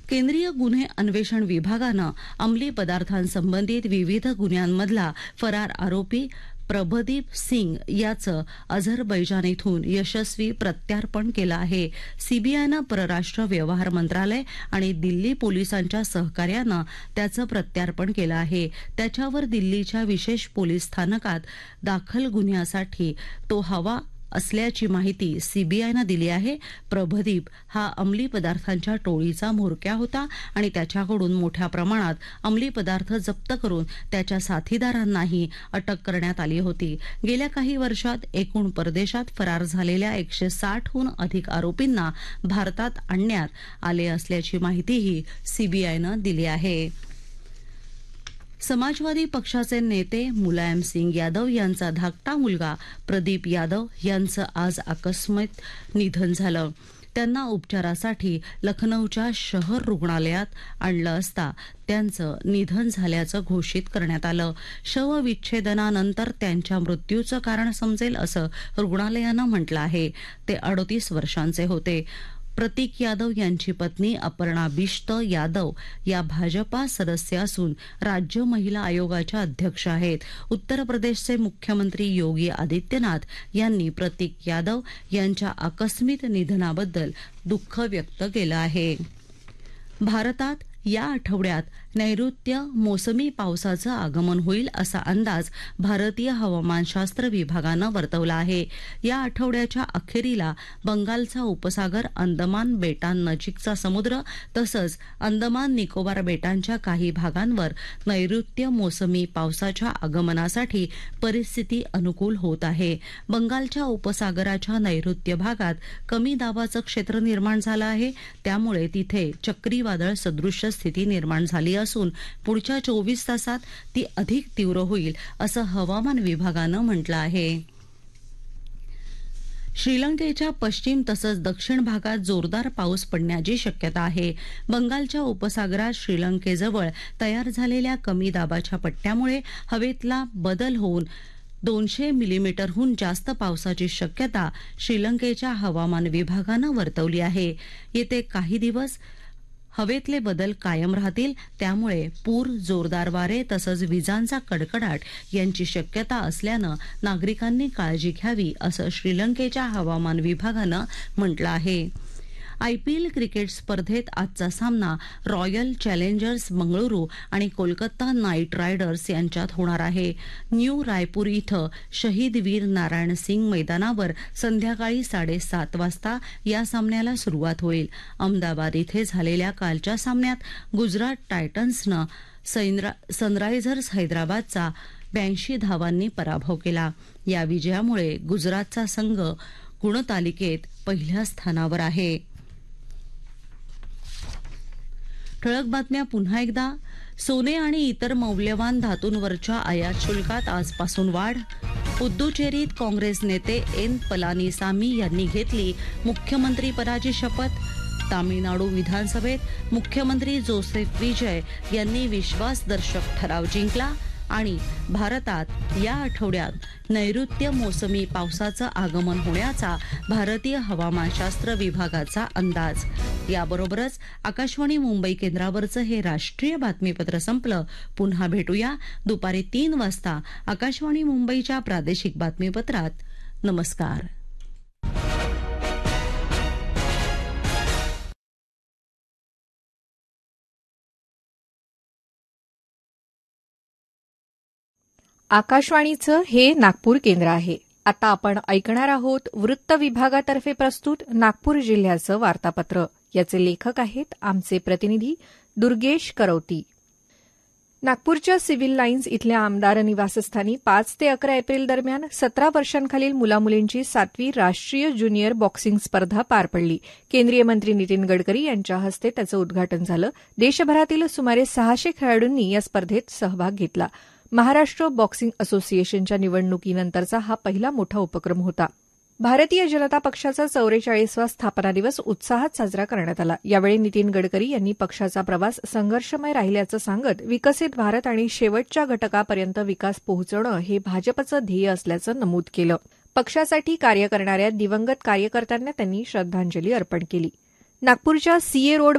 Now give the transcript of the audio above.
केंद्रीय गुन्हे अन्वेषण विभागानं अंमली पदार्थांसंबंधित विविध गुन्ह्यांमधला फरार आरोपी प्रभदीप सिंग याचं अझरबैजान इथून यशस्वी प्रत्यार्पण केलं आहे. सीबीआयनं परराष्ट्र व्यवहार मंत्रालय आणि दिल्ली पोलिसांच्या सहकार्यानं त्याचं प्रत्यार्पण केलं आहे. त्याच्यावर दिल्लीच्या विशेष पोलीस स्थानकात दाखल गुन्ह्यासाठी तो हवा असल्याची माहिती सीबीआयनं दिली आहे. प्रभदीप हा अंमली पदार्थांच्या टोळीचा म्होरक्या होता आणि त्याच्याकडून मोठ्या प्रमाणात अंमली पदार्थ जप्त करून त्याच्या साथीदारांनाही अटक करण्यात आली होती. गेल्या काही वर्षात एकूण परदेशात फरार झालेल्या 160हून अधिक आरोपींना भारतात आणण्यात आले असल्याची माहितीही सीबीआयनं दिली आहे. समाजवादी पक्षाचे नेते मुलायम सिंग यादव यांचा धाकटा मुलगा प्रदीप यादव यांचं आज अकस्मात निधन झालं. त्यांना उपचारासाठी लखनौच्या शहर रुग्णालयात आणलं असता त्यांचं निधन झाल्याचं घोषित करण्यात आलं. शवविच्छेदनानंतर त्यांच्या मृत्यूचं कारण समजेल असं रुग्णालयानं म्हटलं आहे. ते 38 वर्षांचे होते. प्रतीक यादव यांची पत्नी अपर्णा बिश्त यादव या भाजपा सदस्य असून राज्य महिला आयोगाच्या अध्यक्ष आहेत. उत्तर प्रदेशचे मुख्यमंत्री योगी आदित्यनाथ यांनी प्रतीक यादव यांच्या आकस्मिक निधनाबद्दल दुःख व्यक्त केलं आहे. भारतात या आठवड्यात नैऋत्य मोसमी पावसाचं आगमन होईल असा अंदाज भारतीय हवामानशास्त्र विभागानं वर्तवला आहे. या आठवड्याच्या अखेरीला बंगालचा उपसागर, अंदमान बेटांनजीकचा समुद्र तसंच अंदमान निकोबार बेटांच्या काही भागांवर नैऋत्य मोसमी पावसाच्या आगमनासाठी परिस्थिती अनुकूल होत आहे. बंगालच्या उपसागराच्या नैऋत्य भागात कमी दाबाचं क्षेत्र निर्माण झालं आहे. त्यामुळे तिथे चक्रीवादळ सदृश्य स्थिती निर्माण झाली असून पुढच्या 24 तासात ती अधिक तीव्र होईल असं हवामान विभागानं म्हटलं आहे. श्रीलंकेच्या पश्चिम तसंच दक्षिण भागात जोरदार पाऊस पडण्याची शक्यता आहे. बंगालच्या उपसागरात श्रीलंकेजवळ तयार झालेल्या कमी दाबाच्या पट्ट्यामुळे हवेतला बदल होऊन 200 मिलीमीटरहून जास्त पावसाची शक्यता श्रीलंकेच्या हवामान विभागानं वर्तवली आहे. येते काही दिवस हवेतले बदल कायम राहतील. त्यामुळे पूर, जोरदार वारे तसंच विजांचा कडकडाट यांची शक्यता असल्यानं नागरिकांनी काळजी घ्यावी असं श्रीलंकेच्या हवामान विभागानं म्हटलं आहे. आयपीएल क्रिकेट स्पर्धेत आजचा सामना रॉयल चॅलेंजर्स बंगळुरू आणि कोलकाता नाईट रायडर्स यांच्यात होणार आहे. न्यू रायपूर इथं शहीद वीर नारायण सिंग मैदानावर संध्याकाळी 7:30 वाजता या सामन्याला सुरुवात होईल. अहमदाबाद इथे झालेल्या कालच्या सामन्यात गुजरात टायटन्सनं सनरायझर्स हैदराबादचा 82 धावांनी पराभव केला. या विजयामुळे गुजरातचा संघ गुणतालिकेत पहिल्या स्थानावर आहे. ठळक बातम्या पुन्हा एकदा. सोने आणि इतर मौल्यवान धातूंवरच्या आयात शुल्कात आजपासून वाढ. पुद्दुचेरीत काँग्रेस नेते एन पलानीसामी यांनी घेतली मुख्यमंत्रीपदाची शपथ. तामिळनाडू विधानसभेत मुख्यमंत्री जोसेफ विजय यांनी विश्वासदर्शक ठराव जिंकला. आणि भारतात या आठवड्यात नैऋत्य मोसमी पावसाचं आगमन होण्याचा भारतीय हवामानशास्त्र विभागाचा अंदाज. याबरोबरच आकाशवाणी मुंबई केंद्रावरचं हे राष्ट्रीय बातमीपत्र संपलं. पुन्हा भेटूया दुपारी 3 वाजता आकाशवाणी मुंबईच्या प्रादेशिक बातमीपत्रात. नमस्कार. आकाशवाणीचं हे नागपूर केंद्र आहे. आता आपण ऐकणार आहोत वृत्त विभागातर्फे प्रस्तुत नागपूर जिल्ह्याचं वार्तापत्र. याचे लेखक आहेत आमचे प्रतिनिधी दुर्गेश करौती. नागपूरच्या सिव्हिल लाईन्स इथल्या आमदार निवासस्थानी 5 ते 11 एप्रिल दरम्यान 17 वर्षांखालील मुलामुलींची 7वी राष्ट्रीय ज्युनियर बॉक्सिंग स्पर्धा पार पडली. केंद्रीय मंत्री नितीन गडकरी यांच्या हस्ते त्याचं उद्घाटन झालं. देशभरातील सुमारे 600 खेळाडूंनी या स्पर्धेत सहभाग घेतला. महाराष्ट्र बॉक्सिंग असोसिएशनच्या निवडणुकीनंतरचा हा पहिला मोठा उपक्रम होता. भारतीय जनता पक्षाचा 44वा स्थापना दिवस उत्साहात साजरा करण्यात आला. यावेळी नितीन गडकरी यांनी पक्षाचा प्रवास संघर्षमय राहिल्याचं सांगत विकसित भारत आणि शेवटच्या घटकापर्यंत विकास पोहोचवणं हे भाजपचं ध्येय असल्याचं नमूद केलं. पक्षासाठी कार्य करणाऱ्या दिवंगत कार्यकर्त्यांना त्यांनी श्रद्धांजली अर्पण केली. नागपूरच्या सीए रोड